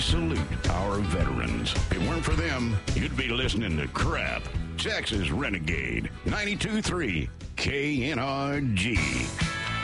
salute our veterans. If it weren't for them, you'd be listening to crap. Texas Renegade, 92.3 KNRG.